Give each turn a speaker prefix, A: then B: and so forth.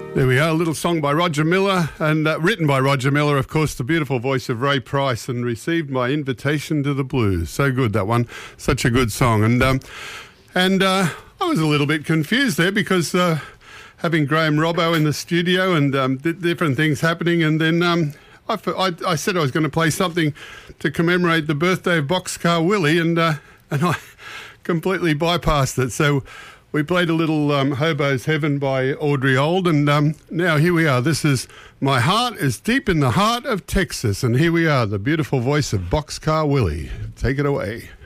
A: There we are, a little song by Roger Miller, and written by Roger Miller, of course, the beautiful voice of Ray Price, and received my invitation to the blues. So good, that one. Such a good song. And I was a little bit confused there because having Graham Robbo in the studio and different things happening, and then I said I was going to play something to commemorate the birthday of Boxcar Willie, and I completely bypassed it. So we played a little Hobo's Heaven by Audrey Old, and now here we are. This is My Heart is Deep in the Heart of Texas, and here we are, the beautiful voice of Boxcar Willie. Take it away.